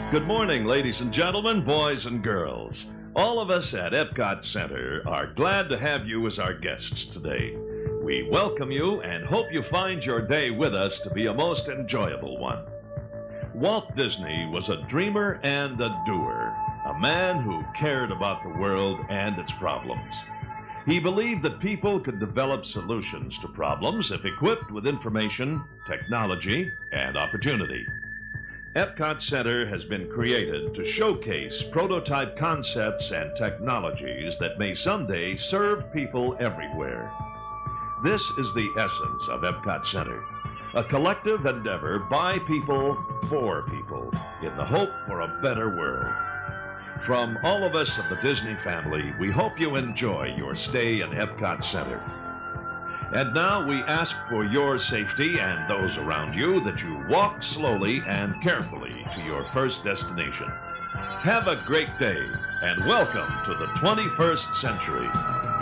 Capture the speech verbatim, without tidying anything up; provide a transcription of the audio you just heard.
Good morning, ladies and gentlemen, boys and girls. All of us at Epcot Center are glad to have you as our guests today. We welcome you and hope you find your day with us to be a most enjoyable one. Walt Disney was a dreamer and a doer, a man who cared about the world and its problems. He believed that people could develop solutions to problems if equipped with information, technology, and opportunity. Epcot Center has been created to showcase prototype concepts and technologies that may someday serve people everywhere. This is the essence of Epcot Center, a collective endeavor by people, for people, in the hope for a better world. From all of us of the Disney family, we hope you enjoy your stay in Epcot Center. And now we ask for your safety and those around you that you walk slowly and carefully to your first destination. Have a great day and welcome to the twenty-first century.